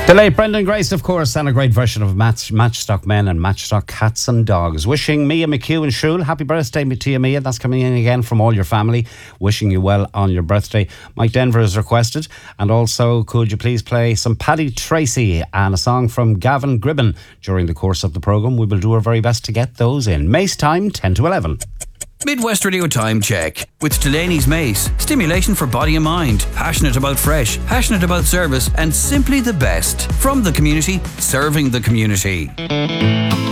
The late Brendan Grace, of course, and a great version of Matchstock Men and Matchstock Cats and Dogs. Wishing Mia McHugh and Shule happy birthday to you, Mia. That's coming in again from all your family. Wishing you well on your birthday. Mike Denver has requested. And also, could you please play some Paddy Tracy and a song from Gavin Gribben during the course of the programme? We will do our very best to get those in. Mace time, 10 to 11. Midwest Radio Time Check with Delaney's Mace. Stimulation for body and mind. Passionate about fresh, passionate about service, and simply the best. From the community, serving the community.